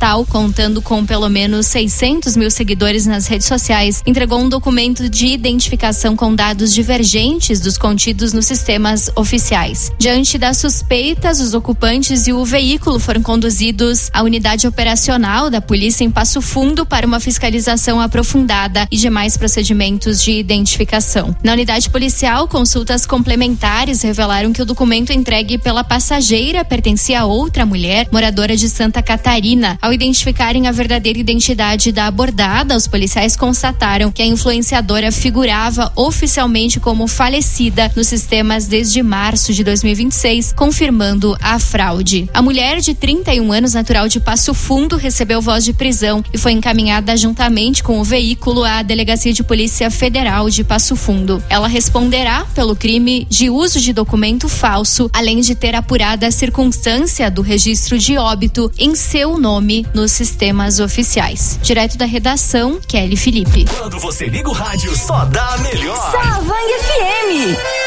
digital, contando com pelo menos 600 mil seguidores nas redes sociais, entregou um documento de identificação com dados divergentes dos contidos nos sistemas oficiais. Diante das suspeitas, os ocupantes e o veículo foram conduzidos à unidade operacional da polícia em Passo Fundo para uma fiscalização aprofundada e demais procedimentos de identificação. Na unidade policial, consultas complementares revelaram que o documento entregue pela passageira pertencia a outra mulher, moradora de Santa Catarina. Ao identificarem a verdadeira identidade da abordada, os policiais constataram que a influenciadora figurava oficialmente como falecida nos sistemas desde março de 2026, confirmando a fraude. A mulher de 31 anos, natural de Passo Fundo, recebeu voz de prisão e foi encaminhada juntamente com o veículo à Delegacia de Polícia Federal de Passo Fundo. Ela responderá pelo crime de uso de documento falso, além de ter apurado a circunstância do registro de óbito em seu nome nos sistemas oficiais. Direto da redação, Kelly Felipe. Quando você liga o rádio, só dá a melhor. Savang FM.